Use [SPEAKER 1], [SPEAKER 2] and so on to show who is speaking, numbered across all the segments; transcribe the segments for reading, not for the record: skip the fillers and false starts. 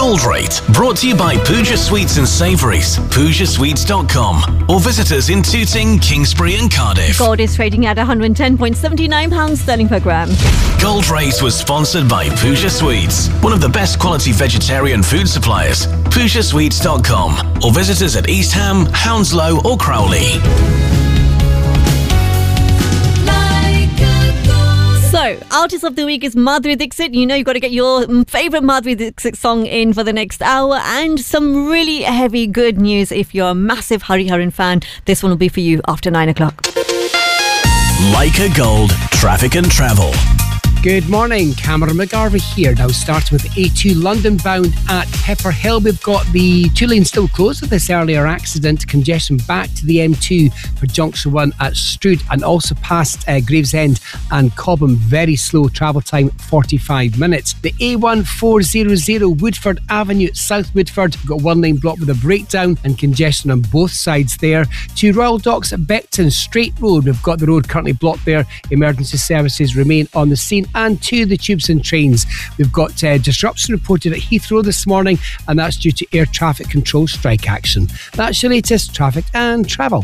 [SPEAKER 1] Gold Rate, brought to you by Pooja Sweets and Savouries, PoojaSweets.com, or visit us in Tooting, Kingsbury and Cardiff.
[SPEAKER 2] Gold is trading at £110.79 sterling per gram.
[SPEAKER 1] Gold Rate was sponsored by Pooja Sweets, one of the best quality vegetarian food suppliers. PoojaSweets.com, or visit us at East Ham, Hounslow or Crowley.
[SPEAKER 2] So, Artist of the Week is Madhuri Dixit. You know you've got to get your favourite Madhuri Dixit song in for the next hour. And some really heavy good news if you're a massive Hariharan fan. This one will be for you after 9 o'clock.
[SPEAKER 1] Leica Gold, traffic and travel.
[SPEAKER 3] Good morning, Cameron McGarvey here. Now starting with A2 London bound at Pepperhill. We've got the 2 lanes still closed with this earlier accident. Congestion back to the M2 for Junction 1 at Strood and also past Gravesend and Cobham. Very slow travel time, 45 minutes. The A1400 Woodford Avenue at South Woodford. We've got 1 lane blocked with a breakdown and congestion on both sides there. To Royal Docks at Beckton Straight Road. We've got the road currently blocked there. Emergency services remain on the scene. And to the tubes and trains. We've got disruption reported at Heathrow this morning, and that's due to air traffic control strike action. That's your latest traffic and travel.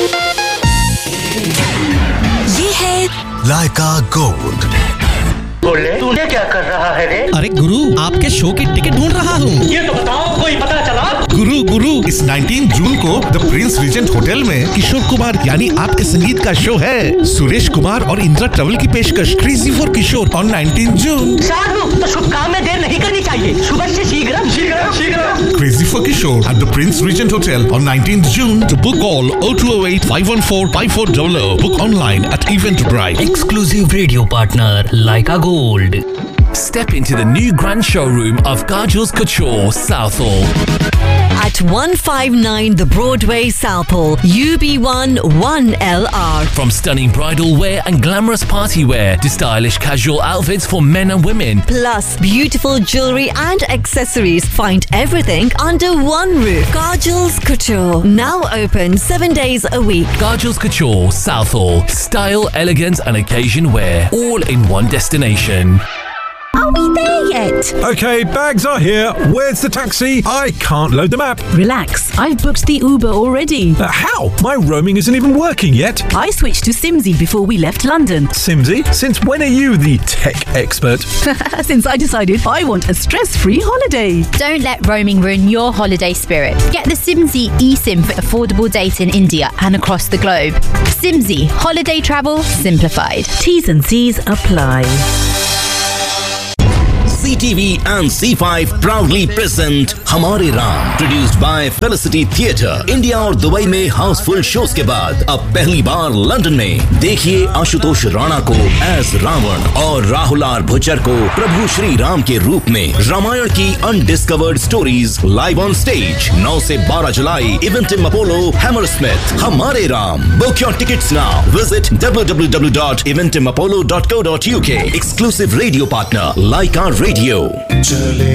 [SPEAKER 4] ये है
[SPEAKER 5] Leica Gold.
[SPEAKER 6] बोले तूने क्या कर रहा है रे?
[SPEAKER 7] अरे गुरु, आपके शो की टिकट ढूंढ रहा हूँ।
[SPEAKER 6] ये तो बताओ, कोई पता चला?
[SPEAKER 5] गुरु इस 19 जून को द प्रिंस रिजेंट होटल में किशोर कुमार यानी आपके संगीत का शो है। सुरेश कुमार और इंदिरा ट्रेवल की पेशकश क्रेजी फॉर किशोर ऑन 19 जून।
[SPEAKER 6] साधु, तो शुभ काम में देर नहीं करनी चाहिए। सुबह से शीघ्र।
[SPEAKER 5] Crazy for Kishore at the Prince Regent Hotel on 19th June. To book all 0208 514 5400. Book online at Eventbrite.
[SPEAKER 8] Exclusive radio partner Leica Gold.
[SPEAKER 1] Step into the new grand showroom of Kajal's Couture, Southall.
[SPEAKER 2] At 159 The Broadway, Southall, UB1 1LR.
[SPEAKER 1] From stunning bridal wear and glamorous party wear to stylish casual outfits for men and women.
[SPEAKER 2] Plus, beautiful jewellery and accessories. Find everything under one roof. Kajal's Couture. Now open 7 days a week.
[SPEAKER 1] Kajal's Couture, Southall. Style, elegance and occasion wear. All in one destination.
[SPEAKER 4] Are we there yet?
[SPEAKER 9] Okay, bags are here. Where's the taxi? I can't load the map.
[SPEAKER 10] Relax, I've booked the Uber already.
[SPEAKER 9] How? My roaming isn't even working yet.
[SPEAKER 10] I switched to Simsy before we left London.
[SPEAKER 9] Simsy? Since when are you the tech expert?
[SPEAKER 10] Since I decided I want a stress-free holiday.
[SPEAKER 4] Don't let roaming ruin your holiday spirit. Get the Simsy eSIM for affordable data in India and across the globe. Simsy, holiday travel simplified.
[SPEAKER 10] T's and C's apply.
[SPEAKER 11] CTV and C5 proudly present हमारे Ram, produced by Felicity Theatre. India और Dubai में Housefull shows के बाद अब पहली बार London में देखिए आशुतोष राणा को एज रावण और राहुल आर भुच्चर को प्रभु श्री राम के रूप में। रामायण की undiscovered stories live on stage 9 से 12 जुलाई इवेंटिम अपोलो हैमरस्मिथ। हमारे Ram, book your tickets now. Visit www.eventimapollo.co.uk. Exclusive radio partner Leica Radio.